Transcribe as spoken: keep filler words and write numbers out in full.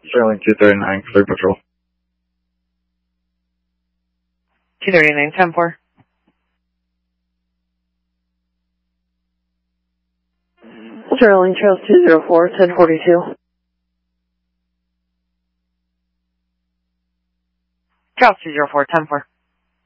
Sterling two thirty-nine, clear patrol. two thirty-nine, ten four. Sterling Trails two zero four, ten forty-two. Trails two zero four, ten four.